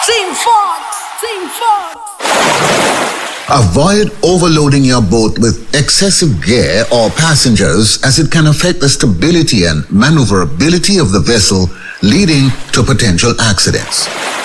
Team Fox! Team Fox! Avoid overloading your boat with excessive gear or passengers, as it can affect the stability and maneuverability of the vessel, leading to potential accidents.